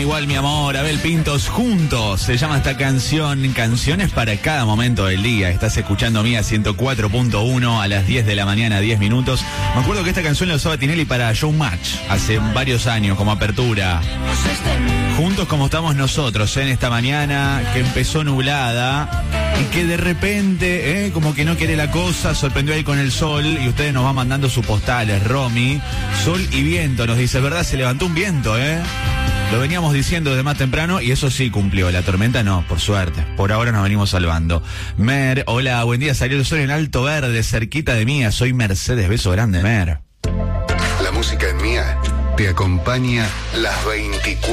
igual, mi amor. Abel Pintos, Juntos. Se llama esta canción. Canciones para cada momento del día. Estás escuchando Mía 104.1 a las 10 de la mañana, 10 minutos. Me acuerdo que esta canción la usaba Tinelli para Showmatch hace varios años, como apertura. Juntos como estamos nosotros en esta mañana que empezó nublada y que de repente, como que no quiere la cosa, sorprendió ahí con el sol y ustedes nos van mandando sus postales. Romy, sol y viento, nos dice, ¿verdad? Se levantó un viento, Lo veníamos diciendo desde más temprano y eso sí cumplió. La tormenta no, por suerte. Por ahora nos venimos salvando. Mer, hola, buen día. Salió el sol en Alto Verde, cerquita de Mía. Soy Mercedes. Beso grande, Mer. La música en Mía te acompaña las 24